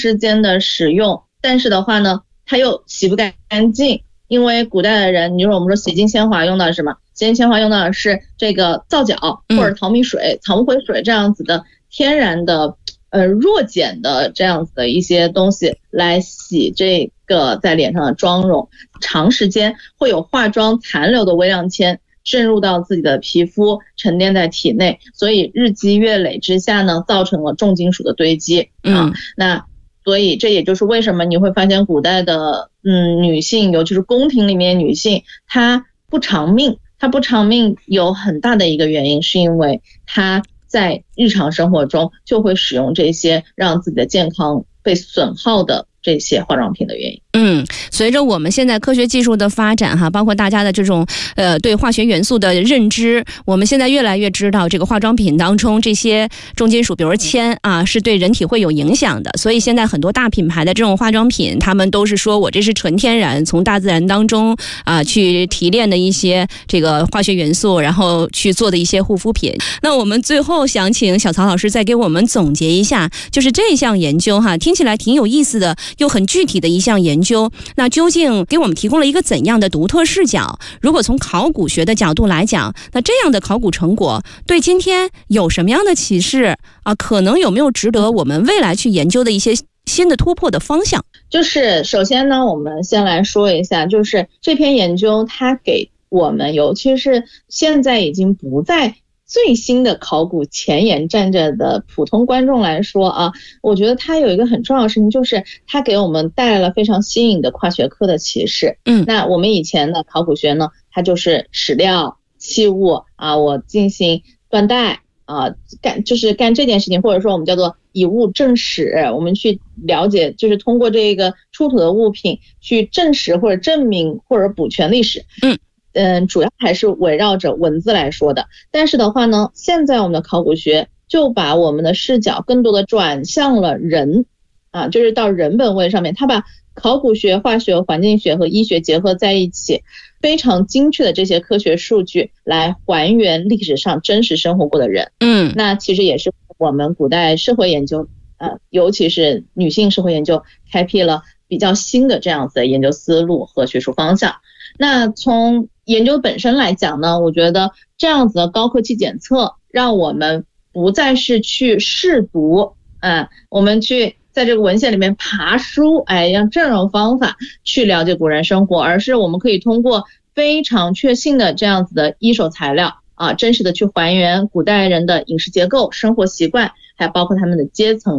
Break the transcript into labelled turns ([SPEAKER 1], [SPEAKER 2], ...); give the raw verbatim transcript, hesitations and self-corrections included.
[SPEAKER 1] 时间的使用，但是的话呢它又洗不干净。因为古代的人，你说我们说洗净铅华用的是什么？洗净铅华用的是这个皂角或者淘米水、草木灰水这样子的天然的呃弱碱的这样子的一些东西来洗这个在脸上的妆容，长时间会有化妆残留的微量铅渗入到自己的皮肤，沉淀在体内，所以日积月累之下呢，造成了重金属的堆积。嗯、啊，那所以这也就是为什么你会发现古代的嗯女性，尤其是宫廷里面女性，她不长命，她不长命有很大的一个原因，是因为她在日常生活中就会使用这些让自己的健康被损耗的这些化妆品的原因。
[SPEAKER 2] 嗯，随着我们现在科学技术的发展哈，包括大家的这种呃对化学元素的认知，我们现在越来越知道这个化妆品当中这些重金属，比如铅啊，是对人体会有影响的。所以现在很多大品牌的这种化妆品，他们都是说我这是纯天然，从大自然当中啊去提炼的一些这个化学元素，然后去做的一些护肤品。那我们最后想请小曹老师再给我们总结一下，就是这项研究哈，听起来挺有意思的，又很具体的一项研究。那究竟给我们提供了一个怎样的独特视角？如果从考古学的角度来讲，那这样的考古成果对今天有什么样的启示啊？可能有没有值得我们未来去研究的一些新的突破的方向？
[SPEAKER 1] 就是首先呢，我们先来说一下，就是这篇研究它给我们，尤其是现在已经不在最新的考古前沿站着的普通观众来说啊，我觉得它有一个很重要的事情，就是它给我们带来了非常新颖的跨学科的启示。嗯，那我们以前的考古学呢，它就是史料、器物啊，我进行断代啊，干就是干这件事情，或者说我们叫做以物证史，我们去了解，就是通过这个出土的物品去证实或者证明或者补全历史。嗯。嗯，主要还是围绕着文字来说的。但是的话呢，现在我们的考古学就把我们的视角更多的转向了人啊，就是到人本位上面，它把考古学、化学、环境学和医学结合在一起，非常精确的这些科学数据来还原历史上真实生活过的人。嗯，那其实也是我们古代社会研究呃，尤其是女性社会研究开辟了比较新的这样子的研究思路和学术方向。那从研究本身来讲呢，我觉得这样子的高科技检测让我们不再是去试读，嗯，我们去在这个文献里面爬书，哎，用这种方法去了解古人生活，而是我们可以通过非常确信的这样子的一手材料啊，真实的去还原古代人的饮食结构、生活习惯，还有包括他们的阶层